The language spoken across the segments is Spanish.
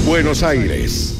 Buenos Aires.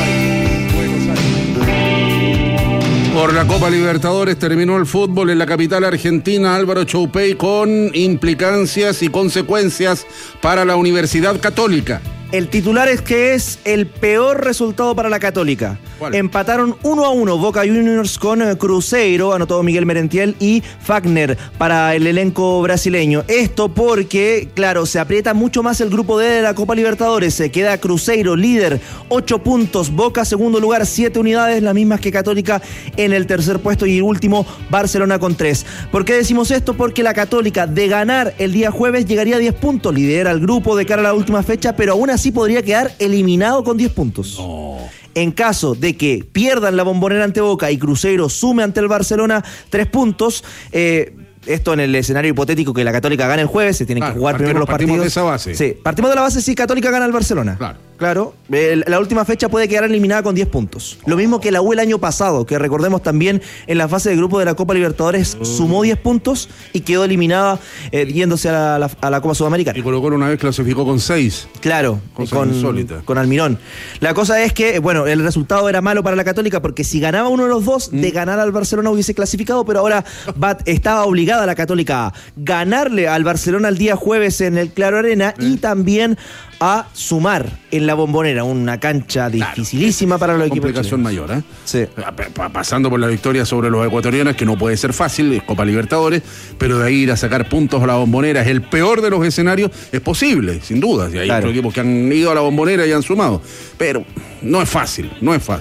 Por la Copa Libertadores terminó el fútbol en la capital argentina. Álvaro Choupey, con implicancias y consecuencias para la Universidad Católica. El titular es que es el peor resultado para la Católica. ¿Cuál? Empataron 1-1 Boca Juniors con Cruzeiro, anotó Miguel Merentiel y Fagner para el elenco brasileño. Esto porque, claro, se aprieta mucho más el grupo D de la Copa Libertadores. Se queda Cruzeiro líder, 8 puntos, Boca segundo lugar, 7 unidades, las mismas que Católica en el tercer puesto, y último Barcelona con 3. ¿Por qué decimos esto? Porque la Católica, de ganar el día jueves, llegaría a 10 puntos, lidera el grupo de cara a la última fecha, pero aún así podría quedar eliminado con 10 puntos. En caso de que pierdan la Bombonera ante Boca y Cruzeiro sume ante el Barcelona 3 puntos, esto en el escenario hipotético que la Católica gane el jueves, se tienen que jugar primero los partidos. Partimos de esa base. Sí, partimos de la base si Católica gana al Barcelona. Claro, la última fecha puede quedar eliminada con 10 puntos. Lo mismo que la U el año pasado, que recordemos también en la fase de grupo de la Copa Libertadores sumó 10 puntos y quedó eliminada yéndose a la Copa Sudamericana. Y Colo-Colo una vez clasificó con 6. Claro, con Almirón. La cosa es que, bueno, el resultado era malo para la Católica porque si ganaba uno de los dos, de ganar al Barcelona hubiese clasificado, pero ahora estaba obligada la Católica a ganarle al Barcelona el día jueves en el Claro Arena y también a sumar en la Bombonera, una cancha dificilísima para los equipos chilenos. Complicación mayor, ¿eh? Sí. Pasando por la victoria sobre los ecuatorianos, que no puede ser fácil, es Copa Libertadores, pero de ahí ir a sacar puntos a la Bombonera es el peor de los escenarios, es posible, sin duda. Hay otros equipos que han ido a la Bombonera y han sumado, pero no es fácil.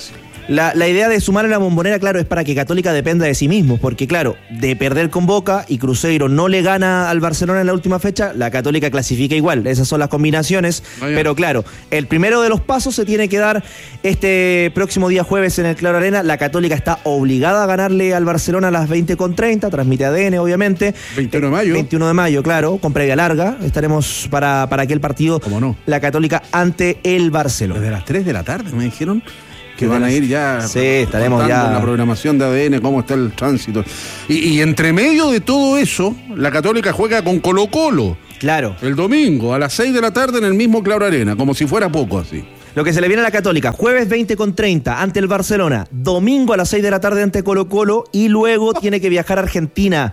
La idea de sumar en la Bombonera, claro, es para que Católica dependa de sí mismo, porque claro, de perder con Boca y Cruzeiro no le gana al Barcelona en la última fecha, la Católica clasifica igual, esas son las combinaciones, pero claro, el primero de los pasos se tiene que dar este próximo día jueves en el Claro Arena. La Católica está obligada a ganarle al Barcelona a las 20:30, transmite ADN obviamente. 21 de mayo, claro, con previa larga, estaremos para aquel partido, ¿cómo no? La Católica ante el Barcelona. Desde las 3 de la tarde me dijeron que van a ir ya. Sí, estaremos ya en la programación de ADN, cómo está el tránsito. Y entre medio de todo eso, la Católica juega con Colo-Colo. Claro. El domingo, a las 6 de la tarde en el mismo Claro Arena, como si fuera poco así. Lo que se le viene a la Católica, jueves 20:30 ante el Barcelona, domingo a las 6 de la tarde ante Colo-Colo y luego tiene que viajar a Argentina.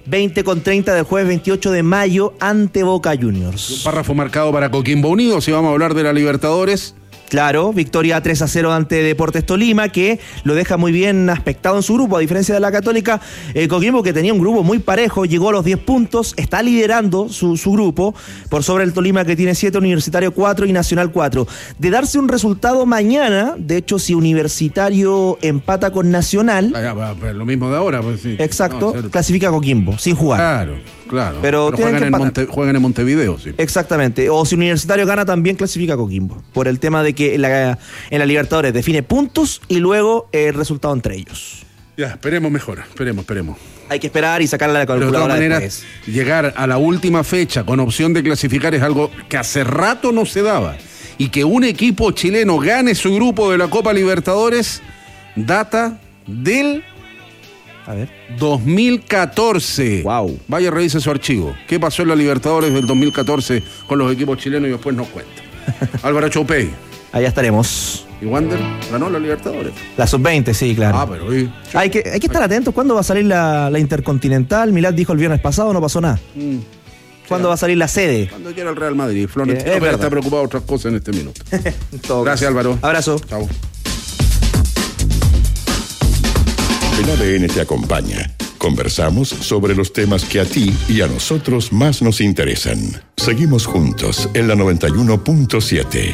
20:30 del jueves 28 de mayo ante Boca Juniors. Un párrafo marcado para Coquimbo Unido, si vamos a hablar de la Libertadores. Claro, victoria 3-0 ante Deportes Tolima, que lo deja muy bien aspectado en su grupo, a diferencia de la Católica. Coquimbo, que tenía un grupo muy parejo, llegó a los 10 puntos, está liderando su grupo, por sobre el Tolima, que tiene 7, Universitario 4 y Nacional 4. De darse un resultado mañana, de hecho, si Universitario empata con Nacional... lo mismo de ahora, pues sí. Exacto, clasifica a Coquimbo, sin jugar. Claro. Pero juegan en Montevideo, sí. Exactamente. O si Universitario gana, también clasifica a Coquimbo. Por el tema de que en la Libertadores define puntos y luego el resultado entre ellos. Ya, esperemos mejor. Esperemos. Hay que esperar y sacarle la calculadora. Pero de todas maneras, llegar a la última fecha con opción de clasificar es algo que hace rato no se daba. Y que un equipo chileno gane su grupo de la Copa Libertadores data del... 2014. Wow. Vaya, revise su archivo. ¿Qué pasó en la Libertadores del 2014 con los equipos chilenos? Y después nos cuenta. Álvaro Choupey. Allá estaremos. ¿Y Wander ganó la Libertadores? La sub-20, sí, claro. Pero hay que estar atentos. ¿Cuándo va a salir la Intercontinental? Milad dijo el viernes pasado, no pasó nada. ¿Cuándo va a salir la sede? Cuando quiera el Real Madrid. Florentino está preocupado de otras cosas en este minuto. Gracias, Álvaro. Abrazo. Chao. El ADN te acompaña. Conversamos sobre los temas que a ti y a nosotros más nos interesan. Seguimos juntos en la 91.7.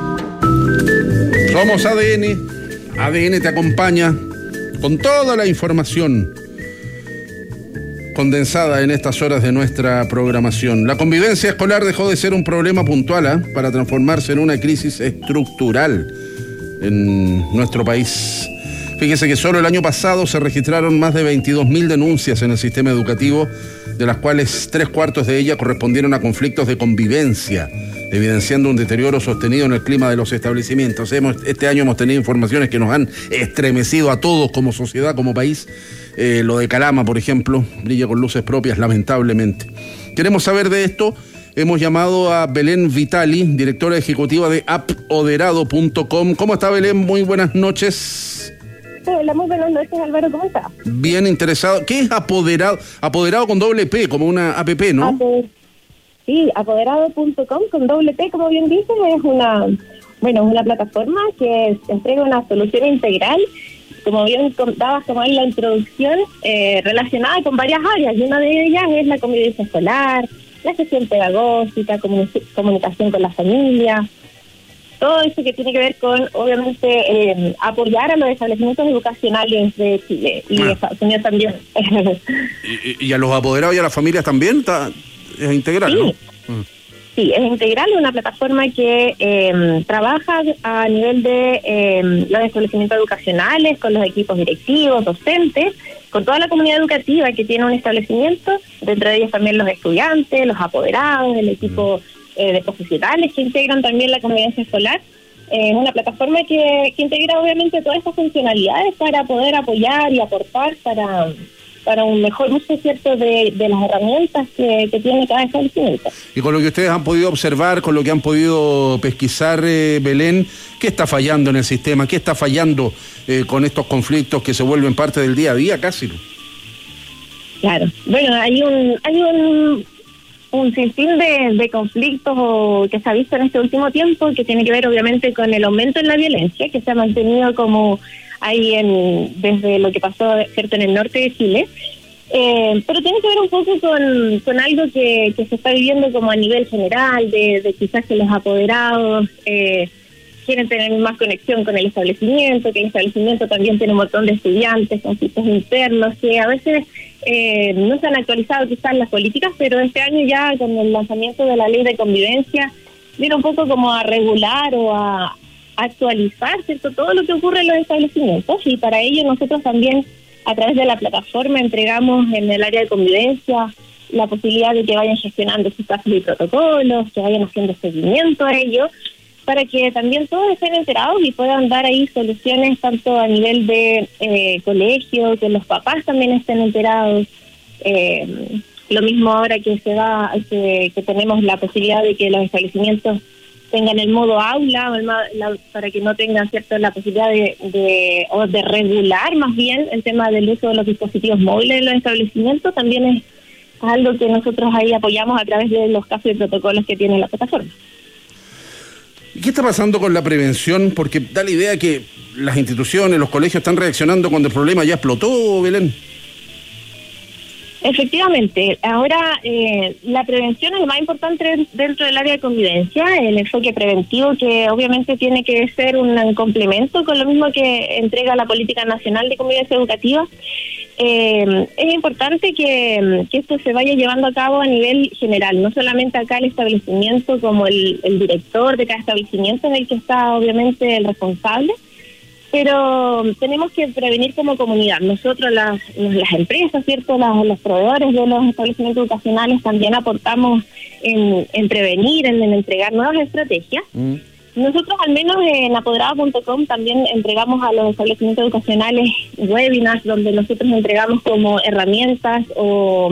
Somos ADN. ADN te acompaña con toda la información condensada en estas horas de nuestra programación. La convivencia escolar dejó de ser un problema puntual para transformarse en una crisis estructural en nuestro país. Fíjese que solo el año pasado se registraron más de 22.000 denuncias en el sistema educativo, de las cuales 3/4 de ellas correspondieron a conflictos de convivencia, evidenciando un deterioro sostenido en el clima de los establecimientos. Este año hemos tenido informaciones que nos han estremecido a todos como sociedad, como país. Lo de Calama, por ejemplo, brilla con luces propias, lamentablemente. Queremos saber de esto. Hemos llamado a Belén Vitali, directora ejecutiva de apoderado.com. ¿Cómo está, Belén? Muy buenas noches. Hola, muy buenas noches, Álvaro, ¿cómo está? Bien interesado. ¿Qué es Apoderado? Apoderado con doble P, como una app, ¿no? Sí, apoderado.com con doble P, como bien dices, es una plataforma que entrega una solución integral, como bien contabas como en la introducción, relacionada con varias áreas, y una de ellas es la convivencia escolar, la gestión pedagógica, comunicación con la familia, todo eso que tiene que ver con, obviamente, apoyar a los establecimientos educacionales de Chile y de Estados Unidos también. ¿Y a los apoderados y a las familias también? Es integral, sí. ¿no? Sí, es integral, es una plataforma que trabaja a nivel de los establecimientos educacionales, con los equipos directivos, docentes, con toda la comunidad educativa que tiene un establecimiento, dentro de ellos también los estudiantes, los apoderados, el equipo de profesionales que integran también la convivencia escolar. Es una plataforma que integra obviamente todas estas funcionalidades para poder apoyar y aportar para un mejor uso, ¿cierto?, de las herramientas que tiene cada establecimiento. Y con lo que ustedes han podido observar, con lo que han podido pesquisar, Belén, ¿qué está fallando en el sistema? ¿Qué está fallando con estos conflictos que se vuelven parte del día a día casi? Claro, bueno, hay un sinfín de conflictos que se ha visto en este último tiempo, que tiene que ver obviamente con el aumento en la violencia, que se ha mantenido como ahí desde lo que pasó, cierto, en el norte de Chile, pero tiene que ver un poco con algo que se está viviendo como a nivel general, de quizás que los apoderados quieren tener más conexión con el establecimiento, que el establecimiento también tiene un montón de estudiantes, conflictos internos, que a veces no se han actualizado quizás las políticas, pero este año ya con el lanzamiento de la ley de convivencia viene un poco como a regular o a actualizar, ¿cierto?, todo lo que ocurre en los establecimientos, y para ello nosotros también a través de la plataforma entregamos en el área de convivencia la posibilidad de que vayan gestionando sus casos y protocolos, que vayan haciendo seguimiento a ello, para que también todos estén enterados y puedan dar ahí soluciones tanto a nivel de colegio, que los papás también estén enterados. Lo mismo ahora que que tenemos la posibilidad de que los establecimientos tengan el modo aula, para que no tengan, cierto, la posibilidad de regular más bien el tema del uso de los dispositivos móviles en los establecimientos, también es algo que nosotros ahí apoyamos a través de los casos y protocolos que tiene la plataforma. ¿Y qué está pasando con la prevención? Porque da la idea que las instituciones, los colegios están reaccionando cuando el problema ya explotó, Belén. Efectivamente, ahora la prevención es lo más importante dentro del área de convivencia, el enfoque preventivo, que obviamente tiene que ser un complemento con lo mismo que entrega la Política Nacional de Convivencia Educativa. Es importante que esto se vaya llevando a cabo a nivel general, no solamente acá el establecimiento como el director de cada establecimiento es el que está obviamente el responsable, pero tenemos que prevenir como comunidad. Nosotros, las empresas, ¿cierto?, los proveedores de los establecimientos educacionales también aportamos en prevenir, en entregar nuevas estrategias. Nosotros, al menos en apoderado.com, también entregamos a los establecimientos educacionales webinars donde nosotros entregamos como herramientas o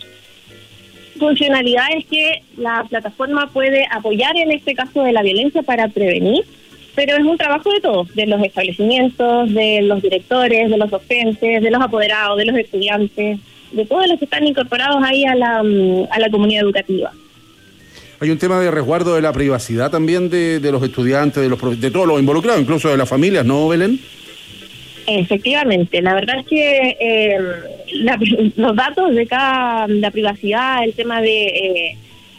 funcionalidades que la plataforma puede apoyar en este caso de la violencia para prevenir. Pero es un trabajo de todos, de los establecimientos, de los directores, de los docentes, de los apoderados, de los estudiantes, de todos los que están incorporados ahí a la comunidad educativa. Hay un tema de resguardo de la privacidad también de los estudiantes, de todos los involucrados, incluso de las familias, ¿no, Belén? Efectivamente, la verdad es que los datos de la privacidad, el tema de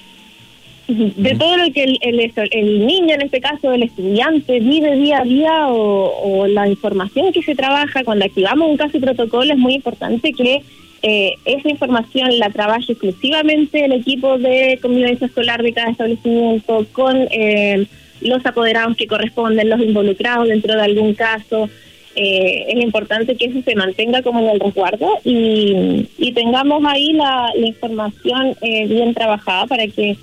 todo lo que el niño, en este caso el estudiante, vive día a día o la información que se trabaja cuando activamos un caso y protocolo, es muy importante que esa información la trabaje exclusivamente el equipo de convivencia escolar de cada establecimiento con los apoderados que corresponden, los involucrados dentro de algún caso. Es importante que eso se mantenga como en el resguardo y tengamos ahí la información bien trabajada para que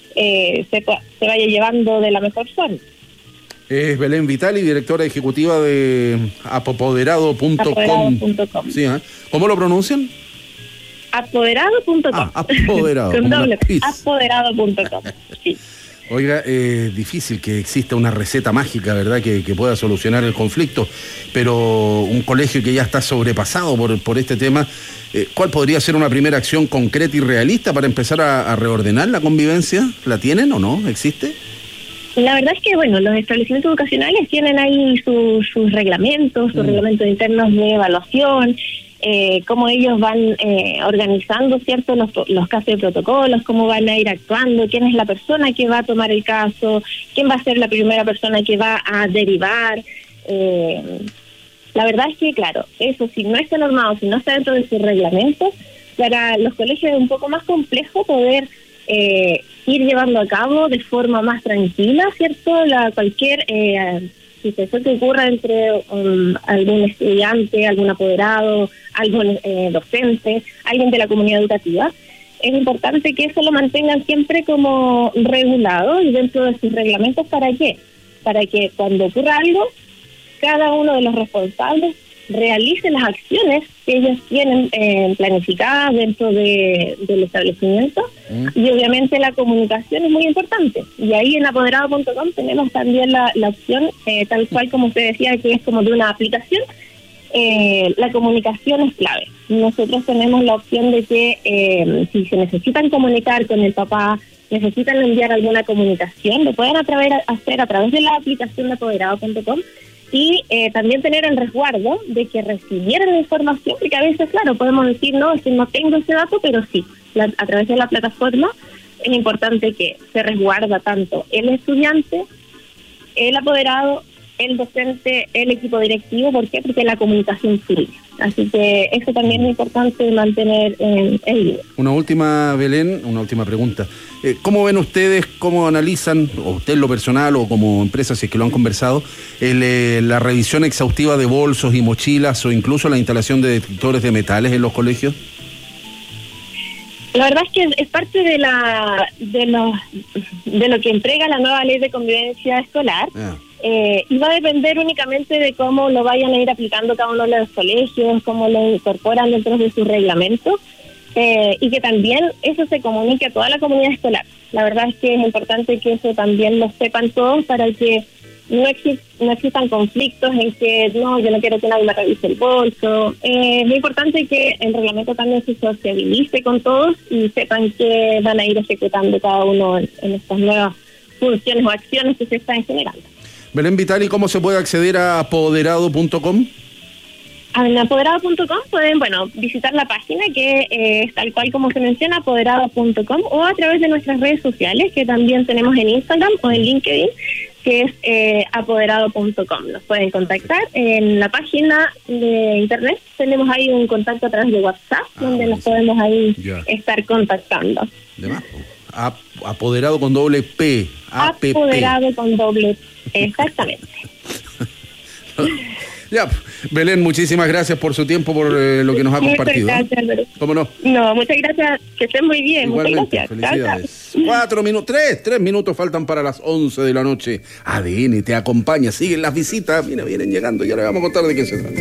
se vaya llevando de la mejor forma. Es Belén Vitali, directora ejecutiva de apoderado.com. Apoderado.com. Sí, ¿eh? ¿Cómo lo pronuncian? Apoderado.com. Apoderado. Con doble. Apoderado.com. Sí. Oiga, difícil que exista una receta mágica, ¿verdad?, que pueda solucionar el conflicto, pero un colegio que ya está sobrepasado por este tema, ¿cuál podría ser una primera acción concreta y realista para empezar a reordenar la convivencia? ¿La tienen o no? ¿Existe? La verdad es que, bueno, los establecimientos educacionales tienen ahí sus reglamentos, sus reglamentos internos de evaluación, cómo ellos van organizando, ¿cierto?, los casos de protocolos, cómo van a ir actuando, quién es la persona que va a tomar el caso, quién va a ser la primera persona que va a derivar. La verdad es que, claro, eso si no está normado, si no está dentro de sus reglamentos, para los colegios es un poco más complejo poder ir llevando a cabo de forma más tranquila, ¿cierto?, cualquier situación que ocurra entre algún estudiante, algún apoderado, algún docente, alguien de la comunidad educativa. Es importante que eso lo mantengan siempre como regulado y dentro de sus reglamentos. ¿Para qué? Para que cuando ocurra algo, cada uno de los responsables realice las acciones que ellos tienen planificadas dentro del establecimiento. Y obviamente la comunicación es muy importante, y ahí en apoderado.com tenemos también la opción, tal cual como usted decía, que es como de una aplicación. La comunicación es clave. Nosotros tenemos la opción de que si se necesitan comunicar con el papá, necesitan enviar alguna comunicación, lo pueden hacer a través de la aplicación de apoderado.com. Y también tener el resguardo de que recibieran la información, porque a veces, claro, podemos decir, no, es que no tengo ese dato, pero sí, a través de la plataforma es importante que se resguarda tanto el estudiante, el apoderado, el docente, el equipo directivo. ¿Por qué? Porque la comunicación fluye. Así que eso también es importante mantener en línea. Una última, Belén, una última pregunta. ¿Cómo ven ustedes, cómo analizan, o usted en lo personal o como empresa, si es que lo han conversado, la revisión exhaustiva de bolsos y mochilas o incluso la instalación de detectores de metales en los colegios? La verdad es que es parte de lo que entrega la nueva ley de convivencia escolar. Y va a depender únicamente de cómo lo vayan a ir aplicando cada uno de los colegios, cómo lo incorporan dentro de sus reglamentos, y que también eso se comunique a toda la comunidad escolar. La verdad es que es importante que eso también lo sepan todos para que no existan conflictos en que no, yo no quiero que nadie me revise el bolso. Es muy importante que el reglamento también se sociabilice con todos y sepan que van a ir ejecutando cada uno en estas nuevas funciones o acciones que se están generando. Belén Vitali, ¿cómo se puede acceder a apoderado.com? En apoderado.com pueden, visitar la página que es tal cual como se menciona, apoderado.com, o a través de nuestras redes sociales, que también tenemos en Instagram o en LinkedIn, que es apoderado.com. Nos pueden contactar en la página de internet. Tenemos ahí un contacto a través de WhatsApp, donde nos podemos ahí estar contactando. Apoderado con doble P. Apoderado con doble P, exactamente. Ya, Belén, muchísimas gracias por su tiempo, por lo que nos ha compartido. Muchas gracias, Álvaro. ¿Cómo no? No, muchas gracias, que estén muy bien. Igualmente, muchas gracias. Felicidades. 4 minutos, 3 minutos faltan para las 11 de la noche. ADN te acompaña, siguen las visitas, mira, vienen llegando, ya le vamos a contar de qué se trata.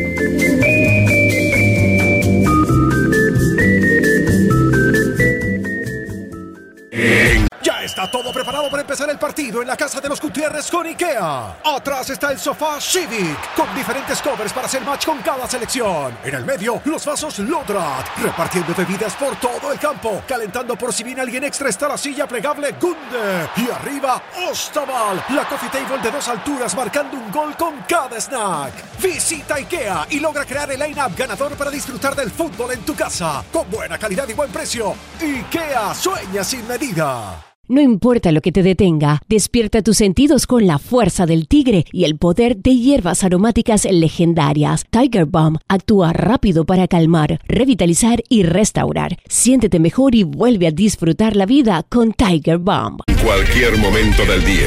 Está todo preparado para empezar el partido en la casa de los Gutiérrez con IKEA. Atrás está el sofá Civic, con diferentes covers para hacer match con cada selección. En el medio, los vasos Lodrat, repartiendo bebidas por todo el campo. Calentando por si viene alguien extra está la silla plegable Gunde. Y arriba, Ostaval, la coffee table de 2 alturas marcando un gol con cada snack. Visita IKEA y logra crear el line-up ganador para disfrutar del fútbol en tu casa. Con buena calidad y buen precio. IKEA, sueña sin medida. No importa lo que te detenga, despierta tus sentidos con la fuerza del tigre y el poder de hierbas aromáticas legendarias. Tiger Balm actúa rápido para calmar, revitalizar y restaurar. Siéntete mejor y vuelve a disfrutar la vida con Tiger Balm. Cualquier momento del día.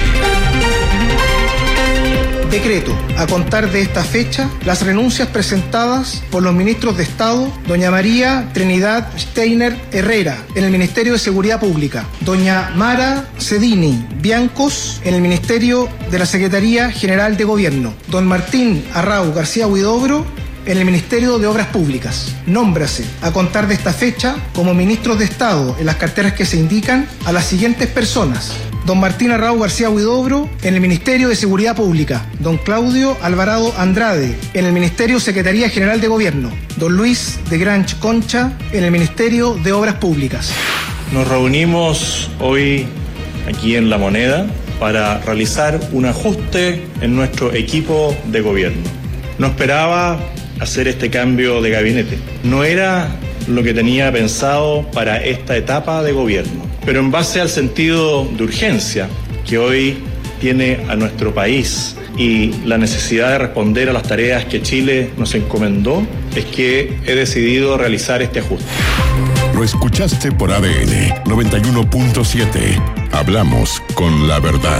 Decreto. A contar de esta fecha, las renuncias presentadas por los ministros de Estado, doña María Trinidad Steiner Herrera, en el Ministerio de Seguridad Pública, doña Mara Cedini Biancos, en el Ministerio de la Secretaría General de Gobierno, don Martín Arrau García Huidobro, en el Ministerio de Obras Públicas. Nómbrase, a contar de esta fecha, como ministros de Estado en las carteras que se indican a las siguientes personas: don Martín Arrau García Huidobro en el Ministerio de Seguridad Pública, don Claudio Alvarado Andrade en el Ministerio Secretaría General de Gobierno, don Luis de Granch Concha en el Ministerio de Obras Públicas. Nos reunimos hoy aquí en La Moneda para realizar un ajuste en nuestro equipo de gobierno. No esperaba hacer este cambio de gabinete. No era lo que tenía pensado para esta etapa de gobierno. Pero en base al sentido de urgencia que hoy tiene a nuestro país y la necesidad de responder a las tareas que Chile nos encomendó, es que he decidido realizar este ajuste. Lo escuchaste por ADN 91.7. Hablamos con la verdad.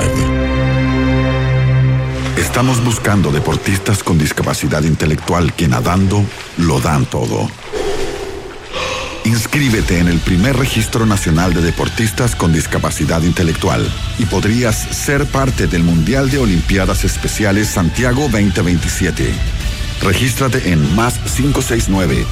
Estamos buscando deportistas con discapacidad intelectual que nadando lo dan todo. Inscríbete en el primer Registro Nacional de Deportistas con Discapacidad Intelectual y podrías ser parte del Mundial de Olimpiadas Especiales Santiago 2027. Regístrate en +569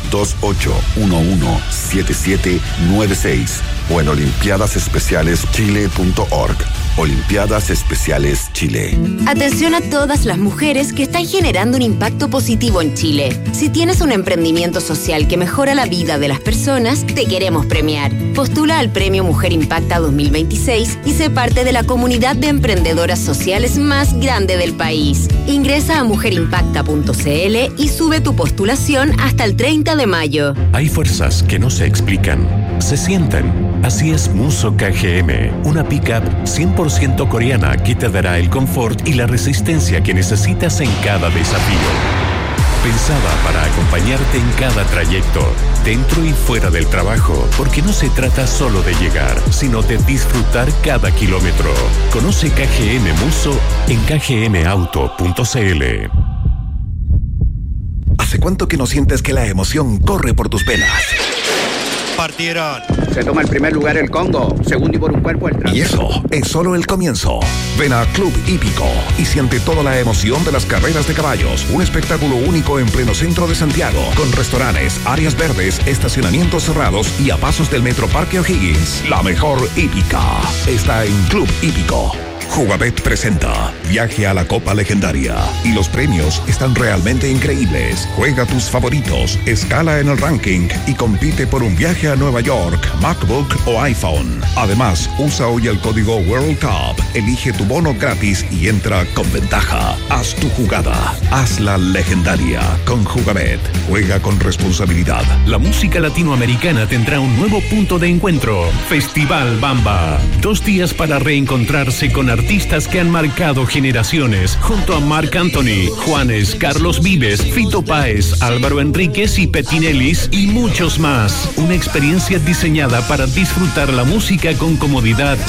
28117796 o en olimpiadasespecialeschile.org. Olimpiadas Especiales Chile. Atención a todas las mujeres que están generando un impacto positivo en Chile. Si tienes un emprendimiento social que mejora la vida de las personas, te queremos premiar. Postula al Premio Mujer Impacta 2026 y sé parte de la comunidad de emprendedoras sociales más grande del país. Ingresa a mujerimpacta.cl y sube tu postulación hasta el 30 de mayo. Hay fuerzas que no se explican, se sienten. Así es Musso KGM, una pickup 100% coreana que te dará el confort y la resistencia que necesitas en cada desafío. Pensada para acompañarte en cada trayecto, dentro y fuera del trabajo, porque no se trata solo de llegar, sino de disfrutar cada kilómetro. Conoce KGM Musso en kgmauto.cl. ¿Hace cuánto que no sientes que la emoción corre por tus venas? Partieron. Se toma el primer lugar el Congo, segundo y por un cuerpo el Trans. Y eso es solo el comienzo. Ven a Club Hípico y siente toda la emoción de las carreras de caballos. Un espectáculo único en pleno centro de Santiago, con restaurantes, áreas verdes, estacionamientos cerrados y a pasos del Metro Parque O'Higgins. La mejor hípica está en Club Hípico. Jugabet presenta Viaje a la Copa Legendaria y los premios están realmente increíbles. Juega tus favoritos, escala en el ranking y compite por un viaje a Nueva York, MacBook o iPhone. Además, usa hoy el código World Cup, elige tu bono gratis y entra con ventaja. Haz tu jugada, hazla legendaria con Jugabet. Juega con responsabilidad. La música latinoamericana tendrá un nuevo punto de encuentro. Festival Bamba. 2 días para reencontrarse con artistas que han marcado generaciones, junto a Marc Anthony, Juanes, Carlos Vives, Fito Páez, Álvaro Enríquez y Petinelis y muchos más. Una experiencia diseñada para disfrutar la música con comodidad